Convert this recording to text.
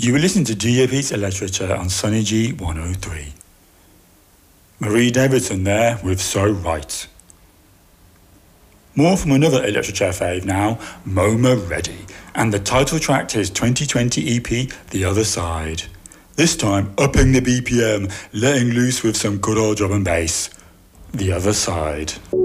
You will listen to Gia Pizza Literature on Sunny G 103. Marie Davidson there with So Right. More from another literature fave now, Moma Reddy, and the title track to his 2020 EP, The Other Side. This time, upping the BPM, letting loose with some good old drum and bass. The Other Side.